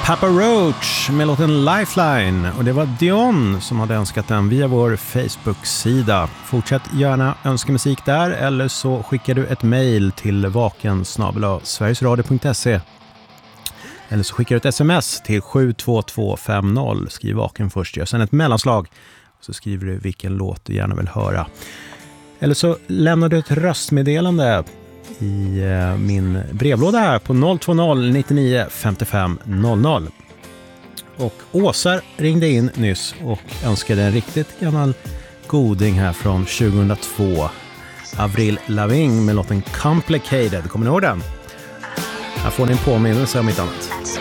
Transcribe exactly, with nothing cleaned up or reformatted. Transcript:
Papa Roach med låten Lifeline, och det var Dion som hade önskat den via vår Facebook-sida. Fortsätt gärna önska musik där, eller så skickar du ett mejl till vaken snabel-a sverigesradio punkt se, eller så skickar du ett sms till sju två två fem noll. Skriv vaken först, gör sen ett mellanslag, så skriver du vilken låt du gärna vill höra. Eller så lämnar du ett röstmeddelande i min brevlåda här på noll två noll nittionio femtiofem noll noll. Och Åsa ringde in nyss och önskade en riktigt gammal goding här från tjugohundratvå. Avril Lavigne med låten Complicated. Kommer ni ihåg den? Här får ni en påminnelse om mitt annat.